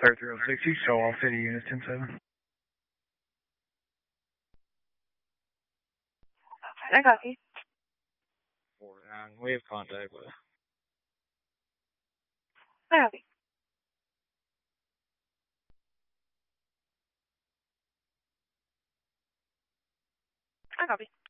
3360, show all city units 10-7. I copy. We have contact with. I copy. I copy.